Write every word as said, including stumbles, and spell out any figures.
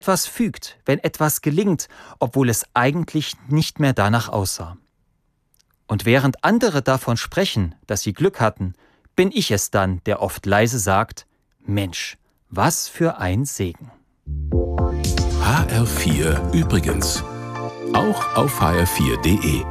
etwas fügt, wenn etwas gelingt, obwohl es eigentlich nicht mehr danach aussah. Und während andere davon sprechen, dass sie Glück hatten, bin ich es dann, der oft leise sagt: Mensch, was für ein Segen. H R vier übrigens. Auch auf h r vier punkt de.